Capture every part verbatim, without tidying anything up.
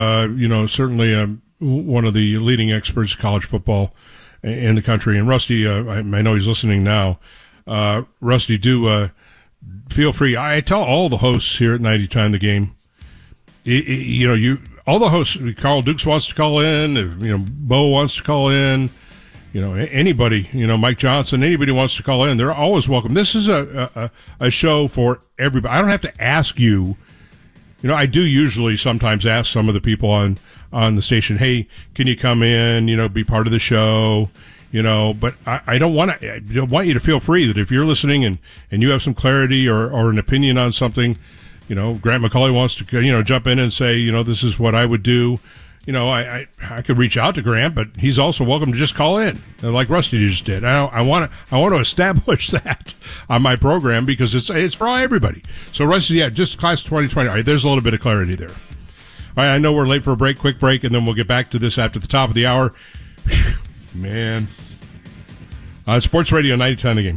uh, you know, certainly um, one of the leading experts of college football in the country. And Rusty, uh, I, I know he's listening now. Uh, Rusty, do uh, feel free. I tell all the hosts here at ninety Time the Game, it, it, you know, you all the hosts, Carl Dukes wants to call in, you know, Bo wants to call in, you know, anybody, you know, Mike Johnson, anybody wants to call in, they're always welcome. This is a, a, a show for everybody. I don't have to ask you. You know, I do usually sometimes ask some of the people on, on the station, hey, can you come in, you know, be part of the show, you know, but I, I don't want to, I want you to feel free that if you're listening and, and you have some clarity or, or an opinion on something, you know, Grant McCauley wants to, you know, jump in and say, you know, this is what I would do. You know, I, I, I could reach out to Grant, but he's also welcome to just call in, like Rusty just did. I, I want to, I want to establish that on my program because it's, it's for everybody. So Rusty, yeah, just class twenty twenty. All right, there's a little bit of clarity there. All right, I know we're late for a break, quick break, and then we'll get back to this after the top of the hour. Whew, man. Uh, Sports Radio ninety ten the Game.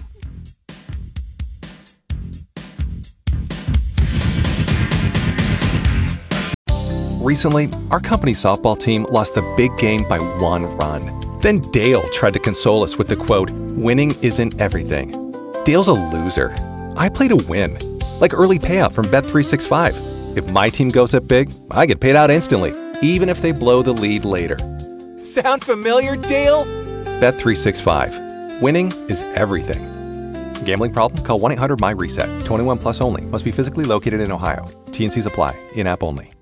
Recently, our company softball team lost a big game by one run. Then Dale tried to console us with the quote, "Winning isn't everything." Dale's a loser. I play to win. Like early payout from Bet three sixty-five. If my team goes up big, I get paid out instantly, even if they blow the lead later. Sound familiar, Dale? Bet three sixty-five. Winning is everything. Gambling problem? Call one eight hundred M Y RESET. twenty-one plus only. Must be physically located in Ohio. T and C's apply. In-app only.